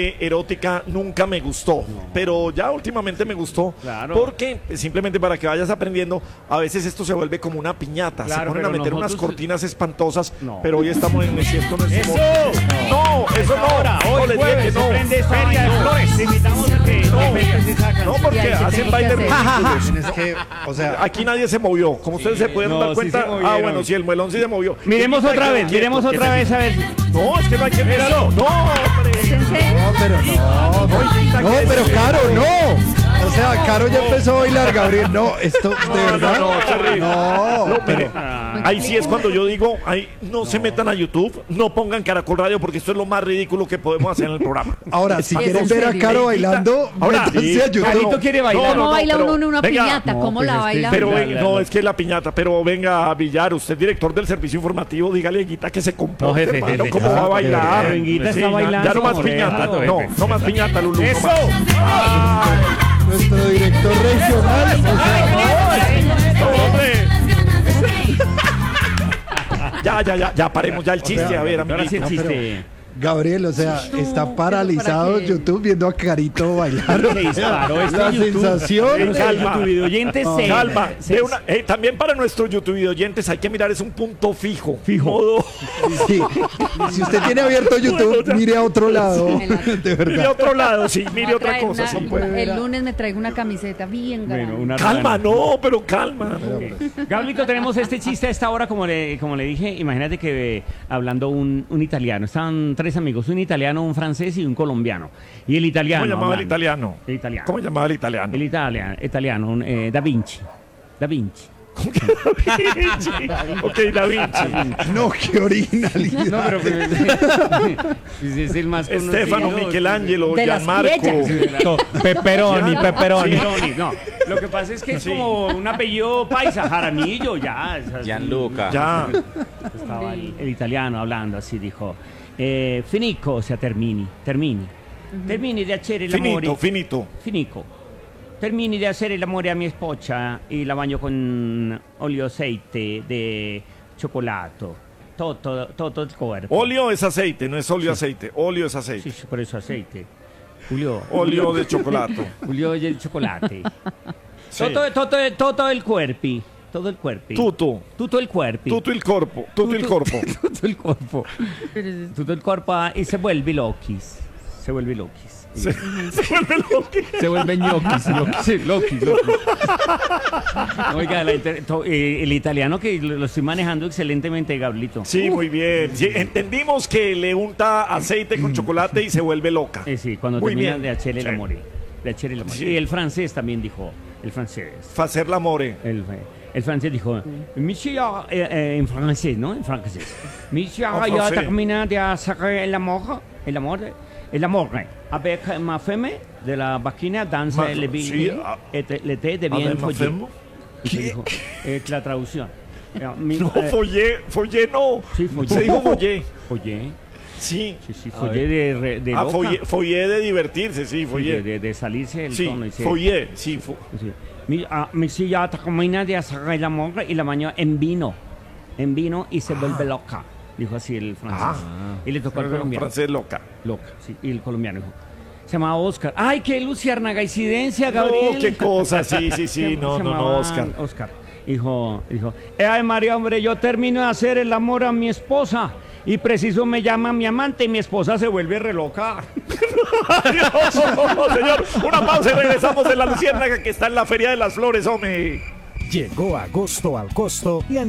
erótica nunca me gustó, pero ya últimamente me gustó, Claro. porque simplemente para que vayas aprendiendo, a veces esto se vuelve como una piñata, se Claro, ponen a pero meter unas nosotros- cortinas espantosas, No. pero hoy estamos en el esto no es ¡Eso! No, eso no. Ahora, No, hoy les dije jueves que se no. prende Feria de Flores. Te invitamos a que se sacan. No, porque Sí, ahí se hacen tiene bailes que hacer. ridículos. Tienes que, o sea, Aquí nadie se movió, como ustedes se pueden no, dar sí cuenta. se movieron. Bueno, sí, el muelón sí se movió. Miremos Quita otra que vez, quieto, miremos quieto. otra vez, a ver. No, es que no hay que mirarlo. No, hombre. ¿Es en serio? no, pero no, pero Caro, no. O sea, Caro ya empezó a bailar, Gabriel. No, esto, de verdad. No, terrible. No, pero. Ahí sí es cuando yo digo, ahí no se metan a YouTube, no pongan Caracol Radio porque esto es lo más ridículo que podemos hacer en el programa. Ahora, si ¿Es quieren en ver a serio? Caro bailando, Ahora, métanse a sí, YouTube. Carlito quiere bailar. ¿Cómo baila pero- uno en una venga, piñata? no, ¿Cómo pues la es que- baila? Pero La- no, es que la piñata, pero venga, Villar, usted director del servicio informativo, dígale a Guita que se comporte, No, jefe, hermano, jefe, ¿cómo va a bailar? Pero Guita está ya- bailando, Ya no más hombre, piñata, rato, no, jefe. no más piñata, Lulú. no ¡Eso! más. Ay, Nuestro director regional. O sea, no, hombre. Ya, paremos ya el chiste, a ver, Ahora sí el amiguito. chiste. Gabriel, o sea, está paralizado ¿para qué? YouTube viendo a Carito bailar. Se disparó este La YouTube. sensación. Pero si Calma. los YouTube oyentes se... Calma, se- de también para nuestros YouTube oyentes hay que mirar es un punto fijo. Modo, Sí. Si usted tiene abierto YouTube, mire a otro lado. De mire a verdad. otro lado, sí, mire Voy a otra traer cosa. sí. el lunes me traigo una camiseta bien Bueno, grande. una Calma, rana. no, pero calma. Gablito, tenemos este chiste a esta hora, como le dije. Imagínate que hablando un italiano, estaban tres amigos, un italiano, un francés y un colombiano. Y el italiano. ¿Cómo llamaba el hablando. italiano? El italiano. ¿Cómo llamaba el italiano? El italiano, Da Vinci. Da Vinci. Ok, Da Vinci. No, qué originalidad. No, pero es el más Estefano, conocido. Michelangelo, De las Gianmarco. piedras. Pepperoni. Sí. No, lo que pasa es que es Sí. como un apellido paisa, Jaramillo, ya. Gianluca. Ya. Estaba el italiano hablando así, dijo, finico, o sea, termini di hacer l'amore. Finito. Termini di hacer el amore a mi esposa y la baño con olio aceite de chocolate, todo el cuerpo. Óleo es aceite, no es óleo aceite. Óleo es aceite. Sí, por eso aceite. Julio. Óleo de chocolate. Julio y el chocolate. Sí. Todo el cuerpo. Todo el cuerpo. Tutto. Tutto il cuerpo. Tutto il corpo. Tutto il corpo. Tutto il corpo. Tutto il corpo y se vuelve loquis. Se vuelve loquis. Se vuelve loco. Se vuelve loquis. Oiga, el italiano que lo estoy manejando excelentemente, Gablito. Sí, muy bien. Sí, entendimos que le unta aceite con chocolate y se vuelve loca. Sí, cuando Muy terminan bien. de hacer el Sí. amor. De hacer el amor. Sí. Y el francés también dijo, el francés. Facer l'amore. El francés dijo, Monsieur, en francés, ¿no? En francés. Monsieur, En ya francés. terminé de hacer el amor avec ma femme de la vagina dans le sí, vin et le thé de bien Avec ma follé. femme. Eso dijo, la traducción. No, follé no. Sí, follé. Se dijo follé. Follé. Sí. Sí, follé de Ah, loca. follé de divertirse, sí, follé. De salirse el Sí, tono. Y follé, sí. Sí. Mi ya termina de hacer el amor y la bañó en vino y se vuelve loca, dijo así el francés. Y le tocó al colombiano. Francés loca. Loca, sí. Y el colombiano dijo, se llamaba Oscar. ¡Ay, qué luciérnaga incidencia, Gabriel! No, qué cosa, sí. No, Oscar. Oscar. Dijo, ay, María, hombre, yo termino de hacer el amor a mi esposa y preciso me llama mi amante y mi esposa se vuelve re loca. Adiós, señor. Una pausa y regresamos en la Luciérnaga que está en la Feria de las Flores, hombre. Llegó agosto al costo y